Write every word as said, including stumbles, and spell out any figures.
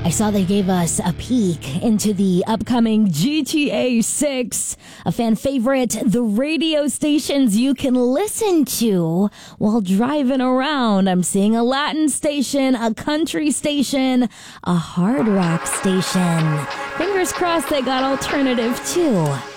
I saw they gave us a peek into the upcoming G T A six, a fan favorite, the radio stations you can listen to while driving around. I'm seeing a Latin station, a country station, a hard rock station. Fingers crossed they got alternative too.